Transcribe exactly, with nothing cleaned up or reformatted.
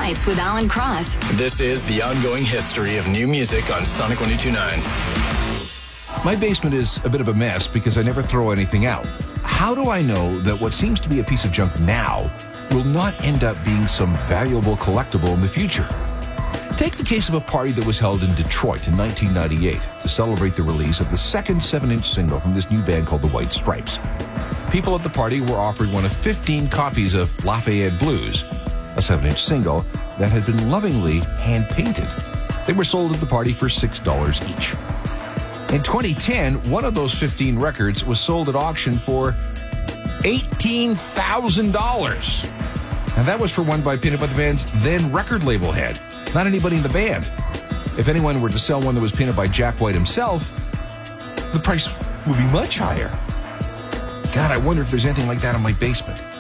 Nights with Alan Cross. This is the ongoing history of new music on Sonic one oh two point nine. My basement is a bit of a mess because I never throw anything out. How do I know that what seems to be a piece of junk now will not end up being some valuable collectible in the future? Take the case of a party that was held in Detroit in nineteen ninety-eight to celebrate the release of the second seven-inch single from this new band called the White Stripes. People at the party were offered one of fifteen copies of Lafayette Blues, a seven-inch single that had been lovingly hand-painted. They were sold at the party for six dollars each. In twenty ten, one of those fifteen records was sold at auction for eighteen thousand dollars. And that was for one by painted by the band's then record label head, not anybody in the band. If anyone were to sell one that was painted by Jack White himself, the price would be much higher. God, I wonder if there's anything like that in my basement.